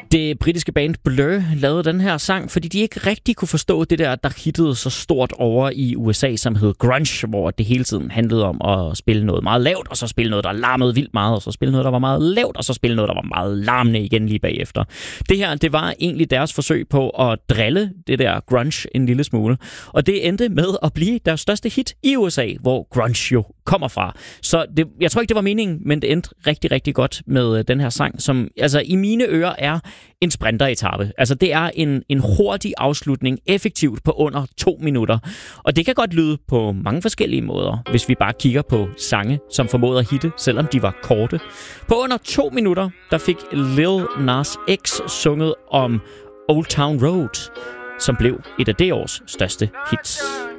Det britiske band Blur lavede den her sang, fordi de ikke rigtig kunne forstå det der hittede så stort over i USA, som hed grunge, hvor det hele tiden handlede om at spille noget meget lavt, og så spille noget, der larmede vildt meget, og så spille noget, der var meget lavt, og så spille noget, der var meget larmende igen lige bagefter. Det her, det var egentlig deres forsøg på at drille det der grunge en lille smule, og det endte med at blive deres største hit i USA, hvor grunge jo kommer fra. Så jeg tror ikke, det var meningen, men det endte rigtig, rigtig godt med den her sang, som altså i mine ører er en sprinteretape. Altså det er en hurtig afslutning, effektivt på under 2 minutter. Og det kan godt lyde på mange forskellige måder, hvis vi bare kigger på sange, som formåede at hitte, selvom de var korte. På under 2 minutter, der fik Lil Nas X sunget om Old Town Road, som blev et af det års største hits.